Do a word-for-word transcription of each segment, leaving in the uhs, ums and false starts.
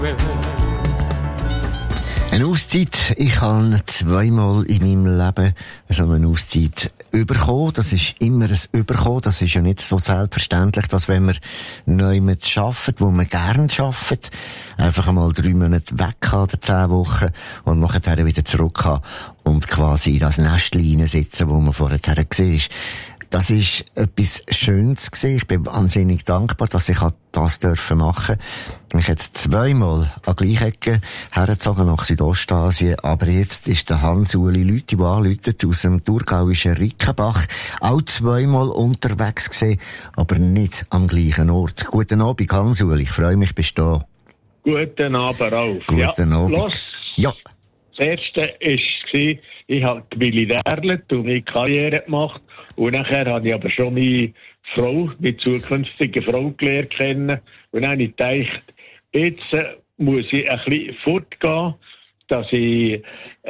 Eine Auszeit. Ich habe zweimal in meinem Leben so eine Auszeit bekommen. Das ist immer ein Überkommen. Das ist ja nicht so selbstverständlich, dass wenn man neu mit arbeitet, wo man gerne arbeitet, einfach einmal drei Monate weg kann, oder zehn Wochen, und nachher wieder zurück kann und quasi in das Nestchen hineinsitzen, wo man vorher gesehen ist. Das ist etwas Schönes gewesen. Ich bin wahnsinnig dankbar, dass ich das dürfen machen. Ich habe jetzt zweimal an gleiche Ecke hergezogen nach Südostasien, aber jetzt ist der Hans-Uli Lüthi, der anläutet aus dem thurgauischen Rickenbach, auch zweimal unterwegs gewesen, aber nicht am gleichen Ort. Guten Abend, Hans-Uli. Ich freue mich, bist du da. Guten Abend, Ralf. Guten ja, Abend. Los. Ja. Das erste war, ich habe militärlet und meine Karriere gemacht. Und nachher habe ich aber schon meine Frau, meine zukünftige Frau gelernt kennen. Und dann habe ich gedacht, jetzt äh, muss ich ein bisschen fortgehen, dass ich,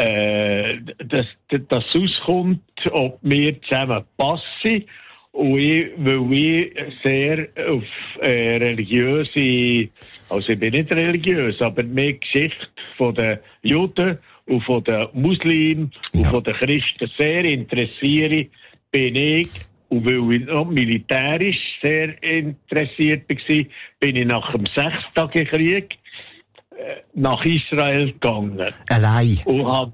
äh, dass, dass es auskommt, ob wir zusammen passen. Und ich, weil ich sehr auf äh, religiöse, also ich bin nicht religiös, aber mehr Geschichte von den Juden und von den Muslimen ja. und von den Christen sehr interessiere, bin ich, und weil ich noch militärisch sehr interessiert war, bin ich nach dem Sechstagekrieg äh, nach Israel gegangen. Allein? Und habe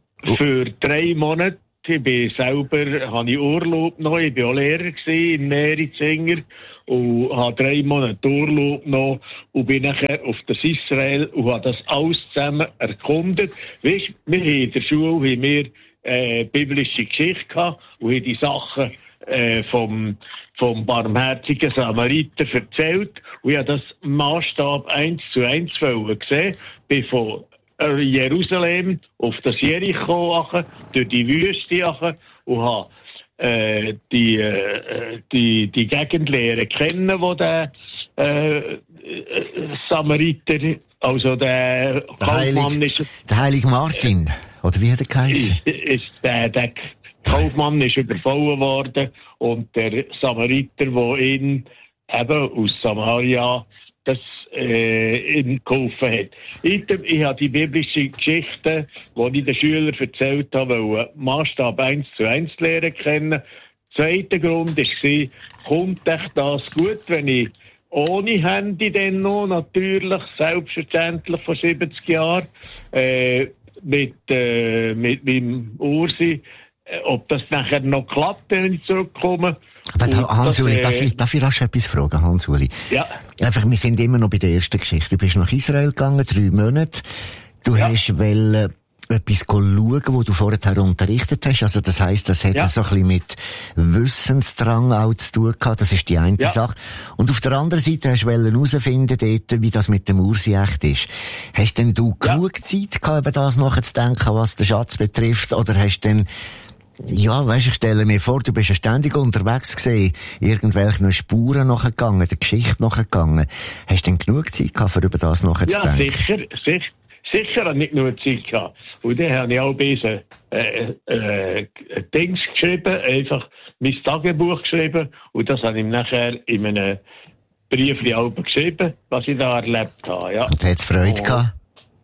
für drei Monate, ich bin selber, habe ich Urlaub noch, ich war auch Lehrer in Merizinger und habe drei Monate Urlaub noch und bin nachher auf das Israel und habe das alles zusammen erkundet. Weisst, wir haben in der Schule haben wir, äh, biblische Geschichte gehabt und haben die Sachen äh, vom, vom barmherzigen Samariter erzählt und ich habe das Maßstab eins zu eins gesehen, bin von Jerusalem auf das Jericho durch die Wüste und habe äh, die, äh, die, die Gegend lernen kennen, wo der äh, Samariter, also der, der Kaufmann ist. Der Heilige Martin, äh, oder wie hat er geheißen? Ist, ist der, der Kaufmann ist überfallen worden und der Samariter, der ihn eben aus Samaria das äh, ihm geholfen hat. Ich, ich habe die biblische Geschichte, die ich den Schülern erzählt habe, weil Maßstab eins zu eins lernen kennen. Zweiter Grund war, kommt echt das gut, wenn ich ohne Handy dann noch, natürlich, selbstverständlich vor siebzig Jahren, äh, mit, äh, mit meinem Ursi, äh, ob das nachher noch klappt, wenn ich zurückkomme. Aber Hans-Uli, darf ich, darf ich rasch etwas fragen, Hans-Uli? Ja. Einfach, wir sind immer noch bei der ersten Geschichte. Du bist nach Israel gegangen, drei Monate. Du ja. hast wollen etwas schauen, wo du vorher unterrichtet hast. Also das heisst, das hat ja. so ein bisschen mit Wissensdrang auch zu tun gehabt. Das ist die eine ja. Sache. Und auf der anderen Seite hast du herausfinden dort, wie das mit dem Ursi echt ist. Hast denn du ja. genug Zeit gehabt, über das nachzudenken, was den Schatz betrifft? Oder hast du denn ja, weisst, ich stelle mir vor, du bist ja ständig unterwegs gewesen, irgendwelchen Spuren nachgegangen, der Geschichte nachgegangen. Hast du denn genug Zeit gehabt, für über das nachzudenken? Ja, sicher, sicher, sicher habe ich genug Zeit gehabt. Und dann habe ich auch ein bisschen, äh, äh, Dings geschrieben, einfach mein Tagebuch geschrieben, und das habe ich nachher in einem Brief geschrieben, was ich da erlebt habe, ja. Und hat es Freude oh. gehabt?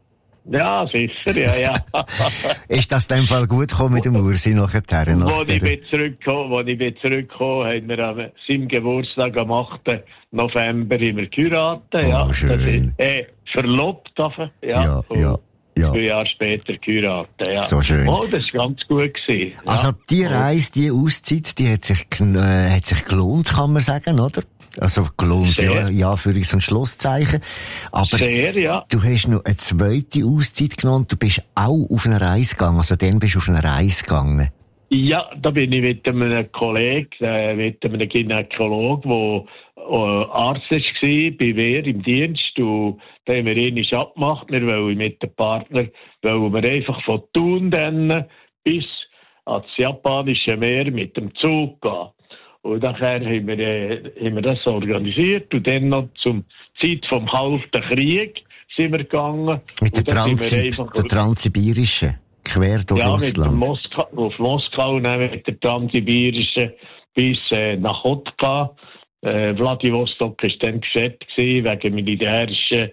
Ja, sicher, ja, ja. Ist das in dem Fall gut gekommen mit dem Ursi nachher? Als ich bin zurückgekommen, als ich bin zurückgekommen, haben wir an seinem Geburtstag am achten November immer geheiratet, oh, ja. Schön. Das ist, äh, verlobt, ja. Ja, ja. Ja. Zwei Jahre später geheiratet, ja. So schön. Oh, das war ganz gut gewesen. Ja. Also, die Reise, die Auszeit, die hat sich, äh, hat sich gelohnt, kann man sagen, oder? Also, gelohnt, sehr. ja, ja, für so ein Schlusszeichen. Aber sehr, ja. Du hast noch eine zweite Auszeit genommen, du bist auch auf eine Reise gegangen, also dann bist du auf eine Reise gegangen. Ja, da bin ich mit einem Kollegen, äh, mit einem Gynäkologen, der äh, Arzt war, bei mir im Dienst, und da haben wir ihn abgemacht, wir wollen mit dem Partner, wollen wir einfach von Thun dann bis ans japanische Meer mit dem Zug gehen. Und nachher haben wir, äh, haben wir das organisiert, und dann noch zum Zeit vom Kalten Krieg sind wir gegangen. Mit der, Transsib- der Transsibirischen, quer durch ja, Russland. Ja, Moska- auf Moskau, und dann mit der Transsibirischen bis äh, nach Otka. Äh, Vladivostok war dann geschätzt wegen militärischen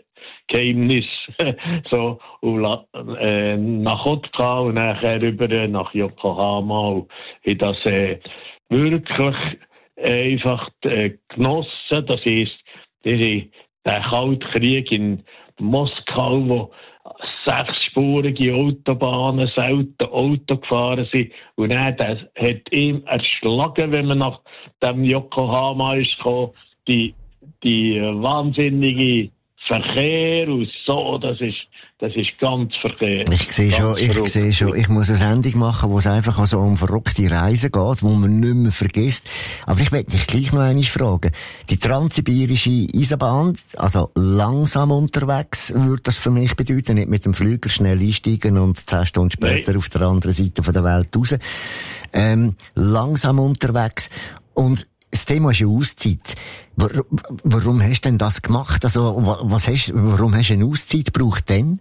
Geheimnis so und la, äh, nach Otka und nachher rüber nach Yokohama und ich das äh, wirklich einfach äh, genossen. Das ist der Kalte Krieg in Moskau, wo sechsspurige Autobahnen, selten Auto gefahren sind. Und dann das hat ihm erschlagen, wenn man nach dem Yokohama ist gekommen, die, die wahnsinnige Verkehr und so, das ist, das ist ganz verkehrt. Ich sehe schon, ich sehe schon, ich muss eine Sendung machen, wo es einfach so um verrückte Reisen geht, wo man nicht mehr vergisst. Aber ich möchte dich gleich noch einmal fragen. Die transsibirische Eisenbahn, also langsam unterwegs, würde das für mich bedeuten, nicht mit dem Flüger schnell einsteigen und zehn Stunden später Nein. auf der anderen Seite von der Welt raus. Ähm, langsam unterwegs. Und das Thema ist ja Auszeit. Warum hast du denn das gemacht? Also, was hast, warum hast du eine Auszeit gebraucht denn?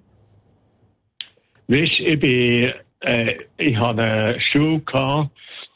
Weißt, ich bin, äh, ich hatte eine Schule gehabt,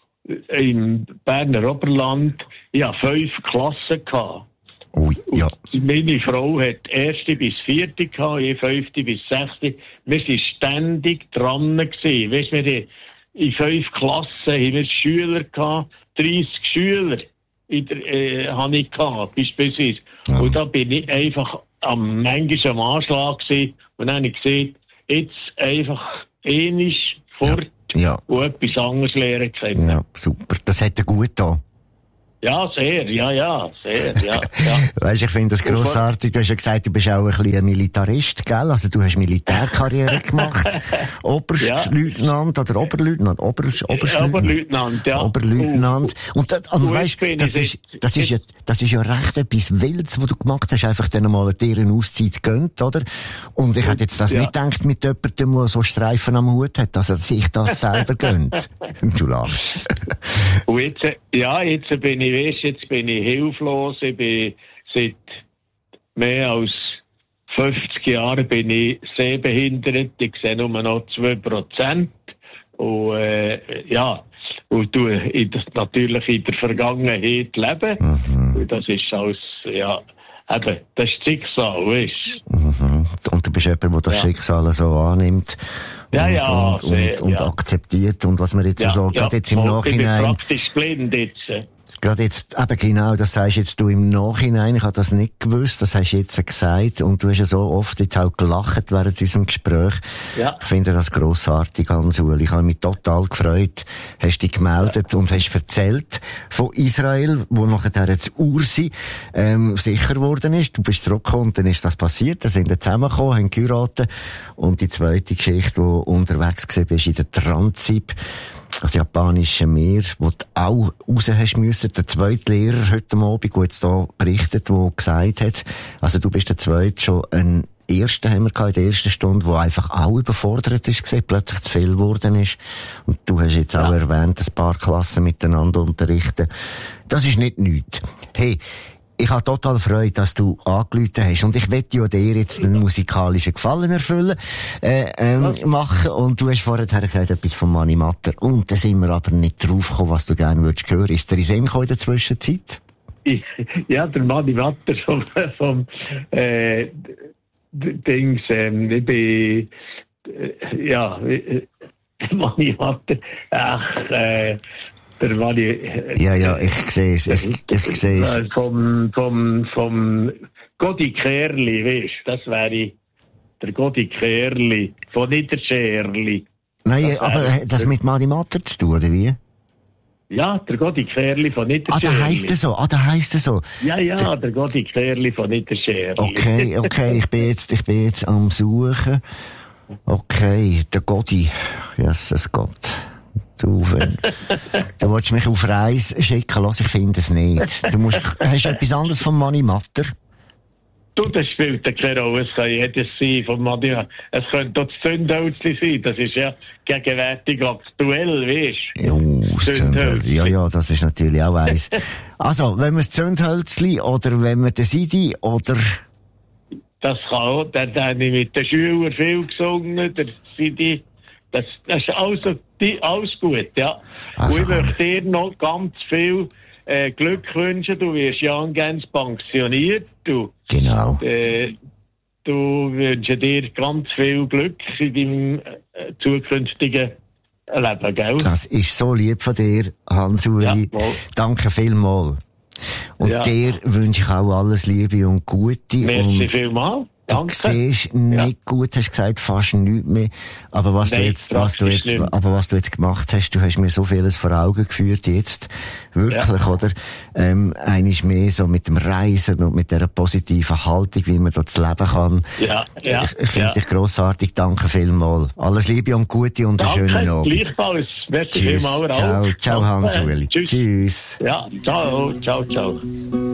im Berner Oberland. Ich hatte fünf Klassen gehabt. Ui, ja. Und meine Frau hat erste bis vierte gehabt, ich fünfte bis sechste. Wir waren ständig dran gewesen. Weißt, wir in fünf Klassen haben wir Schüler gehabt, dreissig Schüler. In der, äh, habe ich gehabt, beispielsweise. Ja. Und da bin ich einfach am, manchmal am Anschlag gewesen. Und dann habe ich gesagt, jetzt einfach ähnlich fort ja. Ja. und etwas anderes lernen können. Ja, super. Das hat er gut getan. Ja, sehr, ja, ja, sehr, ja. ja. Weisst, ich finde das grossartig. Du hast ja gesagt, du bist auch ein bisschen ein Militarist, gell? Also du hast Militärkarriere gemacht. Oberstleutnant ja. oder Oberleutnant? Ober, Oberstleutnant. Oberleutnant, ja. Oberleutnant. Und, und, und weisst, das ist, das ist ja, das ist ja recht etwas Wildes, was du gemacht hast. Einfach dann mal eine Auszeit gönnt, oder? Und ich hätte jetzt das ja. nicht gedacht mit jemandem, der so Streifen am Hut hat, dass er sich das selber gönnt. Du lachst. Und jetzt, ja, jetzt bin ich Weißt, jetzt bin ich hilflos. Ich bin seit mehr als fünfzig Jahren bin ich sehbehindert. Ich sehe nur noch zwei Prozent. Und, äh, ja, und du in das, natürlich in der Vergangenheit leben. Mhm. Und das ist alles, ja, eben, das ist Schicksal, weißt du. Mhm. Und du bist jemand, der das ja. Schicksal so annimmt. Ja, und, ja, und, sehr, und, und ja. akzeptiert. Und was man jetzt ja, so, ja, gerade jetzt im Nachhinein. Ich bin praktisch blind jetzt. Gerade jetzt, eben genau, das sagst jetzt du im Nachhinein, ich habe das nicht gewusst, das hast du jetzt gesagt, und du hast ja so oft jetzt auch gelacht während unserem Gespräch. Ja. Ich finde das grossartig, Hans-Uli. Ich habe mich total gefreut, hast dich gemeldet ja. und hast erzählt von Israel, wo nachher jetzt Ursi, ähm, sicher geworden ist. Du bist zurückgekommen und dann ist das passiert, da sind wir zusammengekommen, haben geheiratet. Und die zweite Geschichte, wo du unterwegs gewesen bist in der Transip, das japanische Meer, wo du auch raus hast müssen. Der zweite Lehrer heute Abend, der jetzt hier berichtet, der gesagt hat, also du bist der zweite, schon ein erster haben wir gehabt, in der ersten Stunde, der einfach auch überfordert ist gesehen, plötzlich zu viel geworden ist. Und du hast jetzt ja. auch erwähnt, ein paar Klassen miteinander unterrichten. Das ist nicht nichts. Hey, ich habe total Freude, dass du angerufen hast. Und ich wette ja dir jetzt den musikalischen Gefallen erfüllen, äh, ähm, ja. machen. Und du hast vorher gesagt, etwas von Mani Matter. Und da sind wir aber nicht drauf gekommen, was du gerne würdest hören. Ist der in Sinn gekommen in der Zwischenzeit? Ja, der Mani Matter vom, vom, äh, Dings, ähm, ich bin, äh, ja, äh, Mani Matter, ach, äh, der Mani, ja, ja, ich sehe es, ich, ich sehe es. Vom, vom, vom Godi Kerli, weißt du, das wäre der Godi Kerli, von Niederscherli. Nein, das aber hat das mit Mani Matter zu tun, oder wie? Ja, der Godi Kerli von Niederscherli. Ah, da heisst er so, ah, da heisst er so. Ja, ja, der, der Godi Kerli von Niederscherli. Okay, okay, ich bin jetzt, ich bin jetzt am Suchen. Okay, der Godi, Jesus Gott. Du, wenn, du willst mich auf Reise schicken, lass, ich finde es nicht. Du musst, hast du etwas anderes von Mani Matter? Du, das spielt keine Rolle. Es kann jedes sein von Mani. Es könnte auch das Zündhölzli sein. Das ist ja gegenwärtig aktuell, weißt du? Ja, das Zündhölzli. Ja, ja, das ist natürlich auch eins. Also, wenn wir das Zündhölzli oder wenn wir den Sidi oder... Das kann auch. Dann habe ich mit den Schülern viel gesungen, der Sidi. Das, das ist also die, alles gut, ja. Also. Und ich möchte dir noch ganz viel äh, Glück wünschen. Du wirst ja ganz pensioniert. Du, genau. Äh, und wünsche dir ganz viel Glück in deinem äh, zukünftigen Leben, gell? Das ist so lieb von dir, Hans-Uli. Ja, danke vielmals. Und ja. dir wünsche ich auch alles Liebe und Gute. Merci und vielmals. Danke. Du siehst nicht ja. gut, hast gesagt, fast nichts mehr. Aber was Nein, du jetzt, was du jetzt, nicht. aber was du jetzt gemacht hast, du hast mir so vieles vor Augen geführt jetzt. Wirklich, ja. oder? Ähm, eines mehr so mit dem Reisen und mit dieser positiven Haltung, wie man dort leben kann. Ja, ja. Ich, ich finde ja. dich grossartig. Danke vielmals. Alles Liebe und Gute und einen Danke, schönen Abend. Gleichfalls. Merci vielmals auch. Ciao, ciao, Hans-Uli. Tschüss. Tschüss. Ja, ciao, ciao, ciao.